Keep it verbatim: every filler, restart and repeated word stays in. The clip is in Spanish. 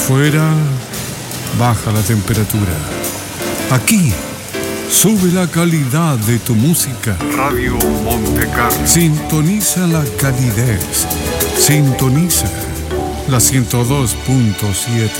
Afuera baja la temperatura. Aquí sube la calidad de tu música. Radio Monte Carlo. Sintoniza la calidez. Sintoniza la ciento dos punto siete.